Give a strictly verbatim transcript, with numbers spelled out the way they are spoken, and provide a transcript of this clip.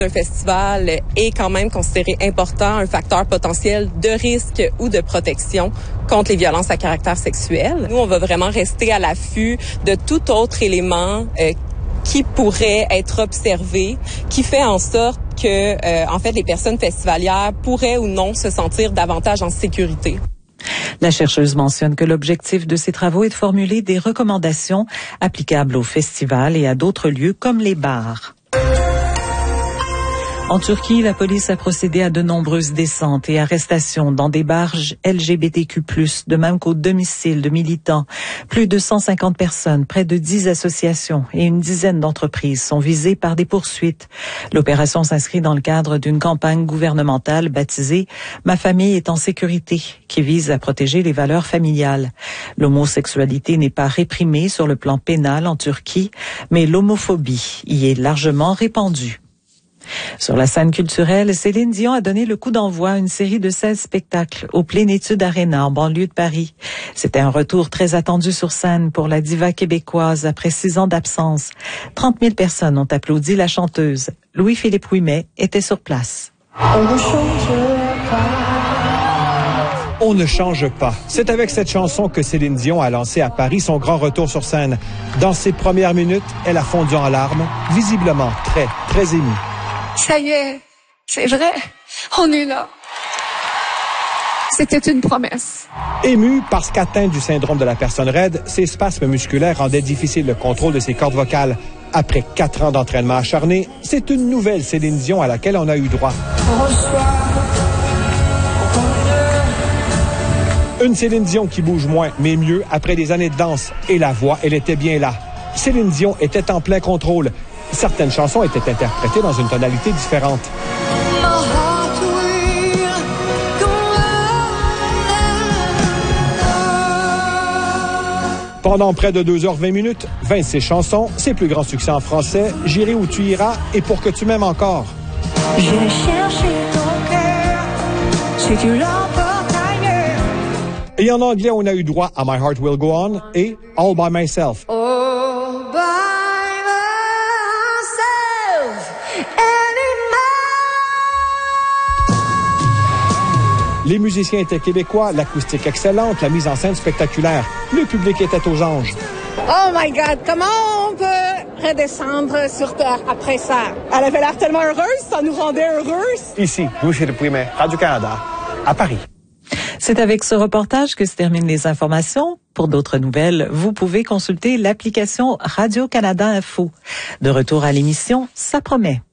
Un festival est quand même considéré important, un facteur potentiel de risque ou de protection contre les violences à caractère sexuel. Nous, on va vraiment rester à l'affût de tout autre élément euh, qui pourrait être observé, qui fait en sorte que, euh, en fait, les personnes festivalières pourraient ou non se sentir davantage en sécurité. La chercheuse mentionne que l'objectif de ces travaux est de formuler des recommandations applicables aux festivals et à d'autres lieux comme les bars. En Turquie, la police a procédé à de nombreuses descentes et arrestations dans des bars L G B T Q plus, de même qu'au domicile de militants. Plus de cent cinquante personnes, près de dix associations et une dizaine d'entreprises sont visées par des poursuites. L'opération s'inscrit dans le cadre d'une campagne gouvernementale baptisée « Ma famille est en sécurité » qui vise à protéger les valeurs familiales. L'homosexualité n'est pas réprimée sur le plan pénal en Turquie, mais l'homophobie y est largement répandue. Sur la scène culturelle, Céline Dion a donné le coup d'envoi à une série de seize spectacles au Plénitude Arena en banlieue de Paris. C'était un retour très attendu sur scène pour la diva québécoise après six ans d'absence. trente mille personnes ont applaudi la chanteuse. Louis-Philippe Ouimet était sur place. On ne change pas. On ne change pas. C'est avec cette chanson que Céline Dion a lancé à Paris son grand retour sur scène. Dans ses premières minutes, elle a fondu en larmes, visiblement très, très émue. Ça y est, c'est vrai, on est là. C'était une promesse. Émue parce qu'atteinte du syndrome de la personne raide, ses spasmes musculaires rendaient difficile le contrôle de ses cordes vocales. Après quatre ans d'entraînement acharné, c'est une nouvelle Céline Dion à laquelle on a eu droit. Une Céline Dion qui bouge moins, mais mieux après des années de danse. Et la voix, elle était bien là. Céline Dion était en plein contrôle. Certaines chansons étaient interprétées dans une tonalité différente. Pendant près de deux heures vingt minutes, vingt de ses chansons, ses plus grands succès en français, J'irai où tu iras et Pour que tu m'aimes encore. Je cherche ton cœur, si tu l'emportes ailleurs. Et en anglais, on a eu droit à My Heart Will Go On et All By Myself. All by Les musiciens étaient québécois, l'acoustique excellente, la mise en scène spectaculaire. Le public était aux anges. Oh my God, comment on peut redescendre sur Terre après ça? Elle avait l'air tellement heureuse, ça nous rendait heureuses. Ici, Louis-Philippe Ouimet, Radio-Canada, à Paris. C'est avec ce reportage que se terminent les informations. Pour d'autres nouvelles, vous pouvez consulter l'application Radio-Canada Info. De retour à l'émission, ça promet.